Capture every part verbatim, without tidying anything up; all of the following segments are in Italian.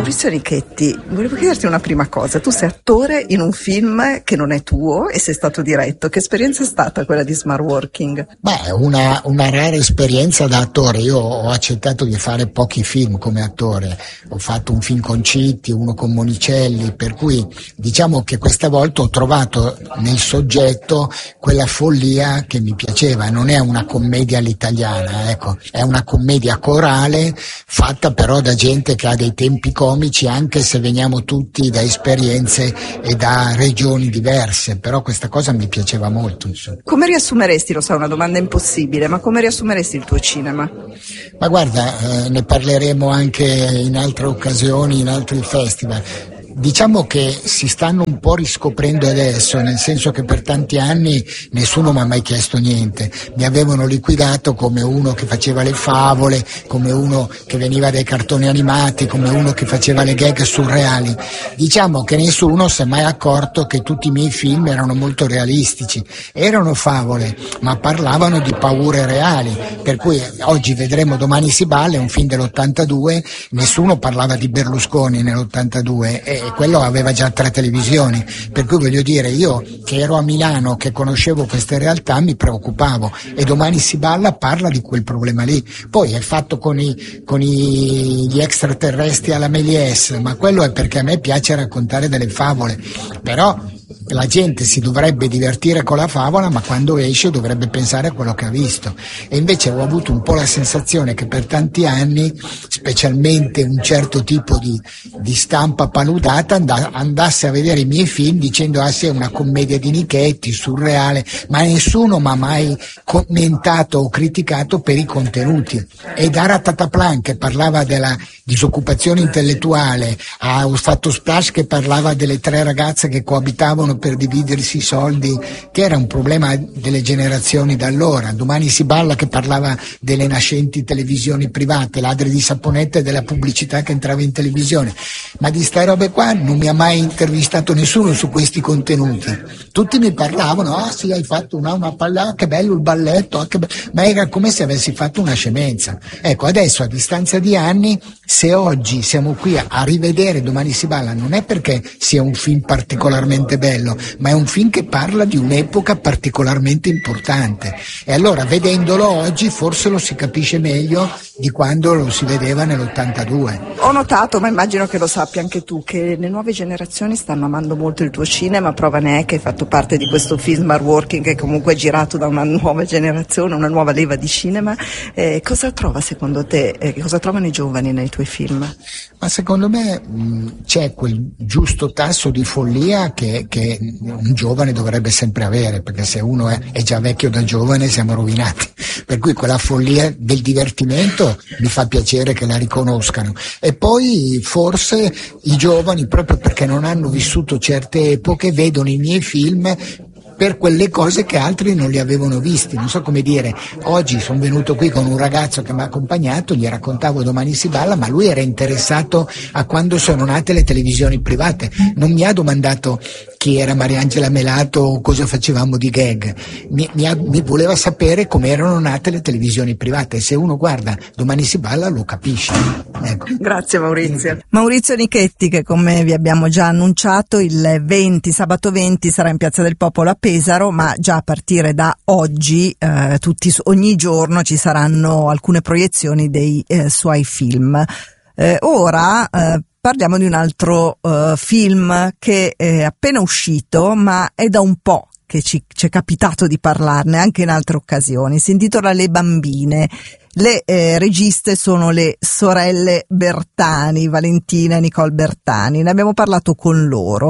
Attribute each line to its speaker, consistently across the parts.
Speaker 1: Maurizio Nichetti, volevo chiederti una prima cosa. Tu sei attore in un film che non è tuo e sei stato diretto. Che esperienza è stata quella di Smart Working?
Speaker 2: Beh, una, una rara esperienza da attore. Io ho accettato di fare pochi film come attore. Ho fatto un film con Citti, uno con Monicelli, per cui diciamo che questa volta ho trovato nel soggetto quella follia che mi piaceva. Non è una commedia all'italiana, ecco, è una commedia corale fatta però da gente che ha dei tempi comici, anche se veniamo tutti da esperienze e da regioni diverse, però questa cosa mi piaceva molto, insomma.
Speaker 1: Come riassumeresti, lo so, è una domanda impossibile, ma come riassumeresti il tuo cinema?
Speaker 2: Ma guarda, eh, ne parleremo anche in altre occasioni, in altri festival. Diciamo che si stanno un po' riscoprendo adesso, nel senso che per tanti anni nessuno mi ha mai chiesto niente, mi avevano liquidato come uno che faceva le favole, come uno che veniva dai cartoni animati, come uno che faceva le gag surreali. Diciamo che nessuno si è mai accorto che tutti i miei film erano molto realistici, erano favole, ma parlavano di paure reali, per cui oggi vedremo Domani si balla, è un film dell'ottantadue, nessuno parlava di Berlusconi nell'ottantadue e e quello aveva già tre televisioni, per cui voglio dire, io che ero a Milano, che conoscevo queste realtà, mi preoccupavo, e Domani si balla parla di quel problema lì. Poi è fatto con, i, con i, gli extraterrestri alla Méliès, ma quello è perché a me piace raccontare delle favole, però la gente si dovrebbe divertire con la favola, ma quando esce dovrebbe pensare a quello che ha visto. E invece ho avuto un po' la sensazione che per tanti anni, specialmente un certo tipo di, di stampa paludata, and- andasse a vedere i miei film dicendo ah sì, è una commedia di Nichetti, surreale, ma nessuno mi ha mai commentato o criticato per i contenuti. E da Ratataplan, che parlava della disoccupazione intellettuale, ha fatto Splash, che parlava delle tre ragazze che coabitavano per dividersi i soldi, che era un problema delle generazioni da allora. Domani si balla, che parlava delle nascenti televisioni private, Ladri di saponette, della pubblicità che entrava in televisione. Ma di ste robe qua non mi ha mai intervistato nessuno su questi contenuti. Tutti mi parlavano, ah sì, hai fatto una, una palla, che bello il balletto, ah, che be-". Ma era come se avessi fatto una scemenza. Ecco, adesso a distanza di anni, se oggi siamo qui a, a rivedere Domani si balla, non è perché sia un film particolarmente bello, ma è un film che parla di un'epoca particolarmente importante, e allora vedendolo oggi forse lo si capisce meglio di quando lo si vedeva nell'ottantadue.
Speaker 1: Ho notato, ma immagino che lo sappia anche tu, che le nuove generazioni stanno amando molto il tuo cinema. Prova ne è che hai fatto parte di questo film Smart Working, che comunque è girato da una nuova generazione, una nuova leva di cinema. Eh, cosa trova secondo te, eh, cosa trovano i giovani nei tuoi film?
Speaker 2: Ma secondo me mh, c'è quel giusto tasso di follia che, che un giovane dovrebbe sempre avere, perché se uno è, è già vecchio da giovane siamo rovinati, per cui quella follia del divertimento mi fa piacere che la riconoscano. E poi forse i giovani, proprio perché non hanno vissuto certe epoche, vedono i miei film per quelle cose che altri non li avevano visti. Non so come dire, oggi sono venuto qui con un ragazzo che mi ha accompagnato, gli raccontavo Domani si balla, ma lui era interessato a quando sono nate le televisioni private, non mi ha domandato chi era Mariangela Melato o cosa facevamo di gag, mi, mi, ha, mi voleva sapere come erano nate le televisioni private, e se uno guarda Domani si balla lo capisce. Ecco.
Speaker 1: Grazie Maurizio. Maurizio Nichetti, che come vi abbiamo già annunciato il venti, sabato venti, sarà in Piazza del Popolo a Pesaro, ma già a partire da oggi eh, tutti, ogni giorno ci saranno alcune proiezioni dei eh, suoi film. Eh, ora eh, parliamo di un altro eh, film che è appena uscito, ma è da un po' che ci, ci è capitato di parlarne anche in altre occasioni. Si intitola Le bambine. Le eh, registe sono le sorelle Bertani, Valentina e Nicole Bertani. Ne abbiamo parlato con loro.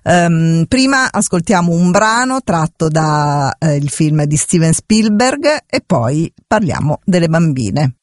Speaker 1: Um, prima ascoltiamo un brano tratto da eh, il film di Steven Spielberg e poi parliamo delle bambine.